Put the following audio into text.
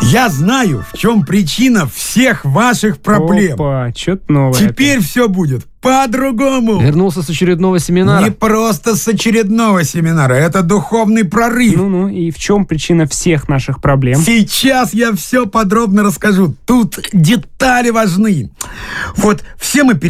Я знаю, в чем причина всех ваших проблем. Опа, что-то новое. Теперь все будет по-другому. Вернулся с очередного семинара. Не просто с очередного семинара, это духовный прорыв. Ну, и в чем причина всех наших проблем? Сейчас я все подробно расскажу. Тут детали важны. Вот все мы